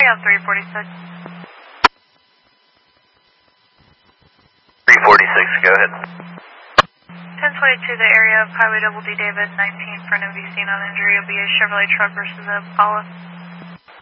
on 346. 346, go ahead. 1022, the area of Highway Double D David 19 for an MV seen on injury will be a Chevrolet truck versus a Impala.